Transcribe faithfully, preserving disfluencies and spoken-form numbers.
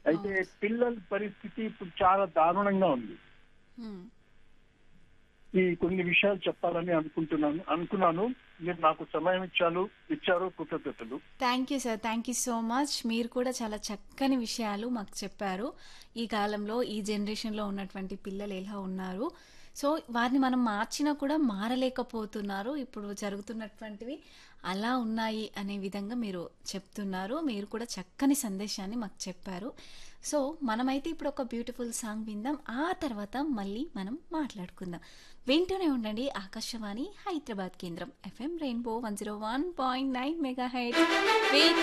అయితే పిల్లల పరిస్థితి ఇప్పుడు చాలా దారుణంగా ఉంది. హ్మ్. ఈ కొన్ని విషయాలు చెప్పాలని అనుకుంటున్నాను అనుకున్నాను మీరు నాకు సమయం ఇచ్చారు ఇచ్చారు కృతజ్ఞతలు. Thank you sir. Thank you so much. మీరు కూడా చాలా చక్కని విషయాలు మాకు చెప్పారు. ఈ కాలంలో, ఈ జనరేషన్‌లో ఉన్నటువంటి పిల్లలు ఎలా ఉన్నారు. సో, వారిని మనం మార్చినా కూడా మారలేకపోతున్నారు. ఇప్పుడు జరుగుతున్నటువంటివి అలా ఉన్నాయి అనే విధంగా మీరు చెప్తున్నారు. మీరు కూడా చక్కని సందేశాన్ని మాకు చెప్పారు. సో, మనమైతే ఇప్పుడు ఒక బ్యూటిఫుల్ సాంగ్ విందాం. ఆ తర్వాత మళ్ళీ మనం మాట్లాడుకుందాం. వింటూనే ఉండండి ఆకాశవాణి హైదరాబాద్ కేంద్రం FM rainbow one zero one point nine megahertz.